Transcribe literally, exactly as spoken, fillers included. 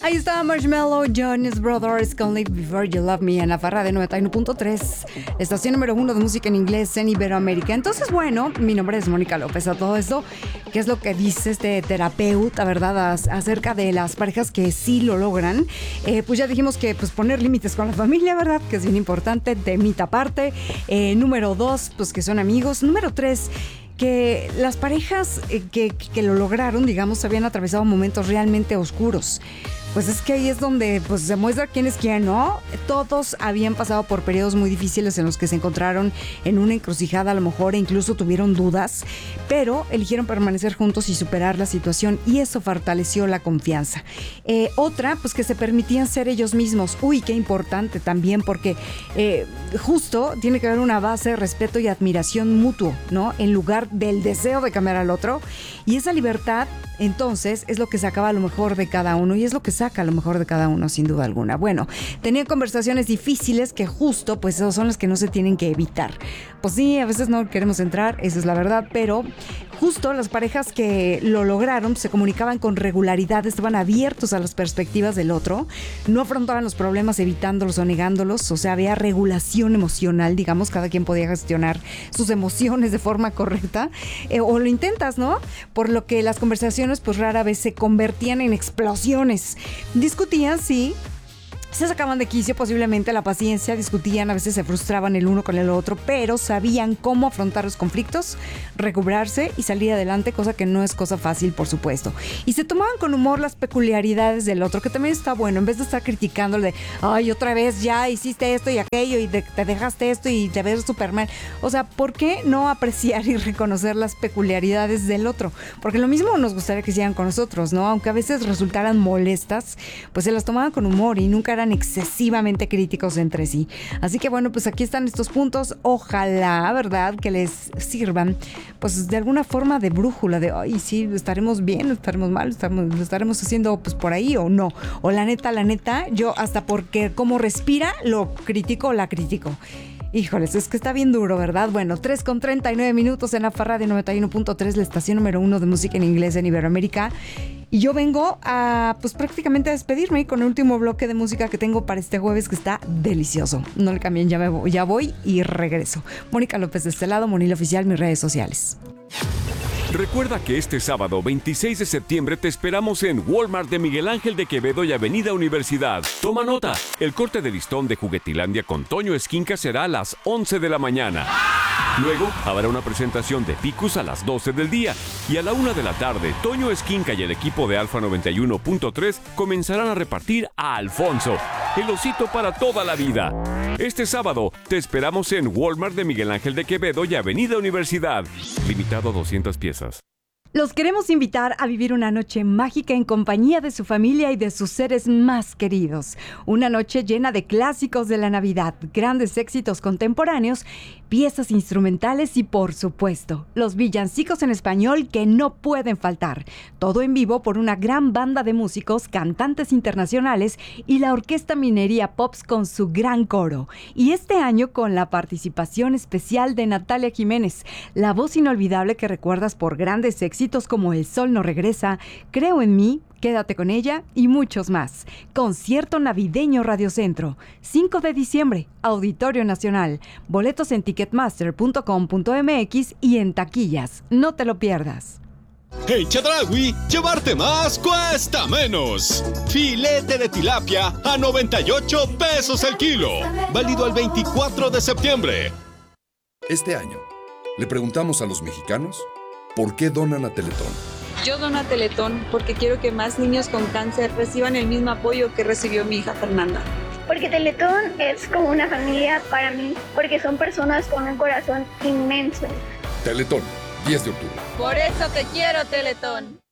Ahí estaba Marshmello, Jonas Brothers con Live Before You Love Me en la Farra de noventa y uno punto tres, estación número uno de música en inglés en Iberoamérica. Entonces, bueno, mi nombre es Mónica López. A todo esto, ¿qué es lo que dice este terapeuta, verdad, acerca de las parejas que sí lo logran? Eh, pues ya dijimos que pues poner límites con la familia, ¿verdad? Que es bien importante, de mi parte. Eh, número dos, pues que son amigos. Número tres, que las parejas eh, que, que lo lograron, digamos, habían atravesado momentos realmente oscuros. Pues es que ahí es donde pues, se muestra quién es quién, ¿no? Todos habían pasado por periodos muy difíciles en los que se encontraron en una encrucijada a lo mejor e incluso tuvieron dudas, pero eligieron permanecer juntos y superar la situación y eso fortaleció la confianza. Eh, otra, pues que se permitían ser ellos mismos. Uy, qué importante también porque eh, justo tiene que haber una base de respeto y admiración mutuo, ¿no? En lugar del deseo de cambiar al otro. Y esa libertad, entonces, es lo que sacaba lo mejor de cada uno y es lo que saca lo mejor de cada uno, sin duda alguna. Bueno, tenían conversaciones difíciles que justo, pues, son las que no se tienen que evitar. Pues sí, a veces no queremos entrar, esa es la verdad, pero justo las parejas que lo lograron se comunicaban con regularidad, estaban abiertos a las perspectivas del otro, no afrontaban los problemas evitándolos o negándolos, o sea, había regulación emocional, digamos, cada quien podía gestionar sus emociones de forma correcta, eh, o lo intentas, ¿no? Por lo que las conversaciones, pues, rara vez se convertían en explosiones. Discutían, sí, se sacaban de quicio posiblemente la paciencia, discutían, a veces se frustraban el uno con el otro, pero sabían cómo afrontar los conflictos, recuperarse y salir adelante, cosa que no es cosa fácil, por supuesto. Y se tomaban con humor las peculiaridades del otro, que también está bueno, en vez de estar criticándole, ay, otra vez ya hiciste esto y aquello y de, te dejaste esto y te ves súper mal. O sea, ¿por qué no apreciar y reconocer las peculiaridades del otro? Porque lo mismo nos gustaría que hicieran con nosotros, ¿no? Aunque a veces resultaran molestas, pues se las tomaban con humor y nunca eran excesivamente críticos entre sí. Así que bueno, pues aquí están estos puntos. Ojalá, ¿verdad?, que les sirvan pues de alguna forma de brújula de, ay, sí, estaremos bien, estaremos mal, estaremos, lo estaremos haciendo pues por ahí o no. O la neta, la neta, yo hasta porque cómo respira, lo critico o la critico. Híjoles, es que está bien duro, ¿verdad? Bueno, tres con treinta y nueve minutos en la Farra de noventa y uno punto tres, la estación número uno de música en inglés en Iberoamérica. Y yo vengo a, pues prácticamente a despedirme con el último bloque de música que tengo para este jueves, que está delicioso. No le cambien, ya, me voy, ya voy y regreso. Mónica López de este lado, Monil Oficial, mis redes sociales. Recuerda que este sábado veintiséis de septiembre te esperamos en Walmart de Miguel Ángel de Quevedo y Avenida Universidad. Toma nota, el corte de listón de Juguetilandia con Toño Esquinca será a las once de la mañana. Luego habrá una presentación de Picus a las doce del día y a la una de la tarde, Toño Esquinca y el equipo de Alfa noventa y uno punto tres comenzarán a repartir a Alfonso, el osito para toda la vida. Este sábado te esperamos en Walmart de Miguel Ángel de Quevedo y Avenida Universidad. Limitado a doscientas piezas. Los queremos invitar a vivir una noche mágica en compañía de su familia y de sus seres más queridos. Una noche llena de clásicos de la Navidad, grandes éxitos contemporáneos, piezas instrumentales y, por supuesto, los villancicos en español que no pueden faltar. Todo en vivo por una gran banda de músicos, cantantes internacionales y la Orquesta Minería Pops con su gran coro. Y este año con la participación especial de Natalia Jiménez, la voz inolvidable que recuerdas por grandes éxitos como El Sol no regresa, Creo en mí, Quédate con ella y muchos más. Concierto navideño Radio Centro, cinco de diciembre, Auditorio Nacional. Boletos en ticketmaster punto com punto m x y en taquillas. No te lo pierdas. En Chedraui, llevarte más cuesta menos. Filete de tilapia a noventa y ocho pesos el kilo. Válido al veinticuatro de septiembre. Este año, le preguntamos a los mexicanos ¿por qué donan a Teletón? Yo dono a Teletón porque quiero que más niños con cáncer reciban el mismo apoyo que recibió mi hija Fernanda. Porque Teletón es como una familia para mí, porque son personas con un corazón inmenso. Teletón, diez de octubre. Por eso te quiero, Teletón.